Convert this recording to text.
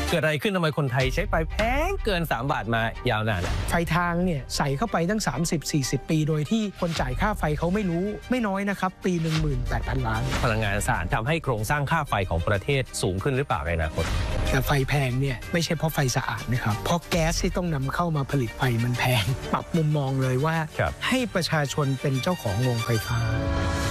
เกิดอะไรขึ้นทำไมคนไทยใช้ไฟแพงเกิน3 บาทมายาวนานไฟทางเนี่ยใส่เข้าไปตั้ง 30-40 ปีโดยที่คนจ่ายค่าไฟเขาไม่รู้ไม่น้อยนะครับปี 18,000 ล้านพลังงานสะอาดทำให้โครงสร้างค่าไฟของประเทศสูงขึ้นหรือเปล่าในอนาคตแต่ไฟแพงเนี่ยไม่ใช่เพราะไฟสะอาดนะครับเพราะแก๊สที่ต้องนำเข้ามาผลิตไฟมันแพงปรับมุมมองเลยว่าให้ประชาชนเป็นเจ้าของโรงไฟฟ้า